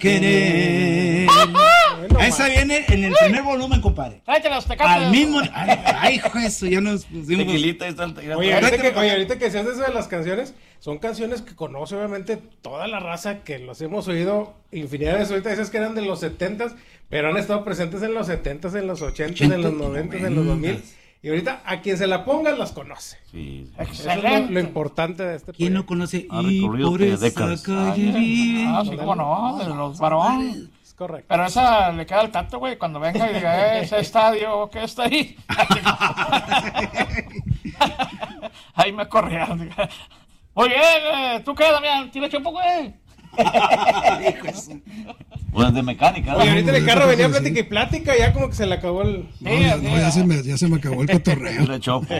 querer. Esa viene en el primer volumen, compadre. Tráete los tecates. Al mismo. Ay, hijo, eso ya nos pusimos. Tequilita, ahí está el tequilita. Oye, ahorita que seas de eso de las canciones, son canciones que conoce obviamente toda la raza, que los hemos oído infinidad de veces. Ahorita dices que eran de los 70s, pero han estado presentes en los 70s, en los 80s, en los 90s, en los 2000. Y ahorita a quien se la ponga las conoce. Sí. Eso es lo importante de este ¿Quién no proyecto. conoce? Ha Y recorrido por esa décadas. calle vive. Sí, cómo no, de los varones. Es correcto. Pero esa le queda al Tato, güey, cuando venga y diga, ese estadio, ¿qué está ahí? Ahí me corrieron. Oye, ¿tú qué, Damián? ¿Tienes un poco, Pues de mecánica. Oye, ahorita en el carro venía plática y plática, ya como que se le acabó el... No, ya se me acabó el cotorreo. De chopo.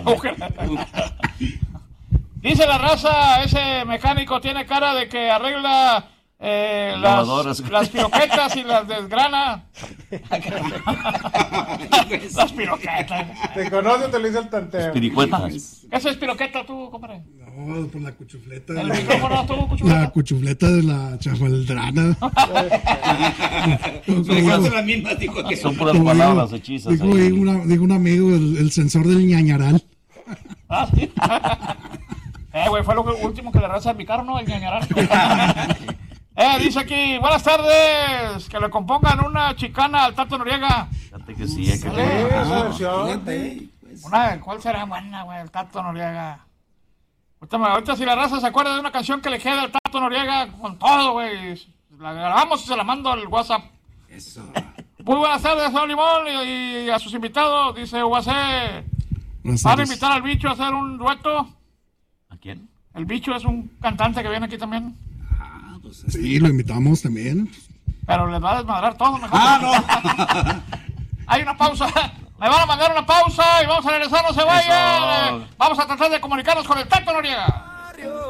Dice la raza, ese mecánico tiene cara de que arregla Lavadoras. las piroquetas y las desgrana. Las piroquetas. ¿Te conoce o te lo hizo el tanteo? Piricuetas. ¿Qué es piroqueta tú, compadre? No, por la cuchufleta. El micrófono tú, cuchufleta. La cuchufleta de la chafaldrana. Son las mismas, dijo que Son puras palabras hechizas. Dijo un amigo, el sensor del ñañaral. Ah, sí. Güey, fue lo último que le raza a mi carro, ¿no? El ñañaral. Dice aquí, buenas tardes, que le compongan una chicana al Tato Noriega. Fíjate que sí, hay que Esa versión. Fíjate, ¿Cuál será buena, güey? El Tato Noriega. Ahorita si la raza se acuerda de una canción que le queda al Tato Noriega, con todo, güey. La grabamos y se la mando al WhatsApp. Eso. Muy buenas tardes, señor Limón, y a sus invitados. Dice UAC, ¿van a invitar al Bicho a hacer un dueto? ¿A quién? El Bicho es un cantante que viene aquí también. Sí, lo invitamos también. Pero les va a desmadrar todo mejor. No. Hay una pausa. Me van a mandar una pausa y vamos a regresar, no se vayan. Eso. Vamos a tratar de comunicarnos con el Tato Noriega.